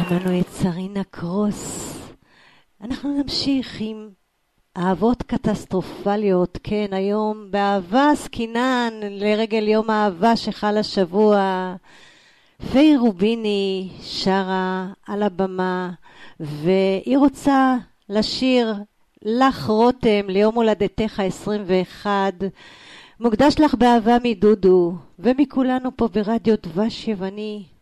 שמענו את שרינה קרוס. אנחנו נמשיך עם אהבות קטסטרופליות. כן, היום באהבה סקינן לרגל יום האהבה שחל השבוע. פיי רוביני שרה על הבמה, והיא רוצה לשיר לך רותם ליום הולדתך ה-21. מוקדש לך באהבה מדודו ומכולנו פה ברדיו דבש יווני.